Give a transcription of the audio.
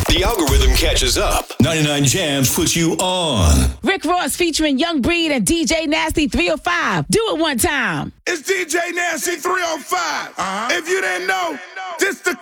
The algorithm catches up. 99 Jams puts you on. Rick Ross featuring Young Breed and DJ Nasty 305. Do it one time. It's DJ Nasty 305. If you didn't know, this the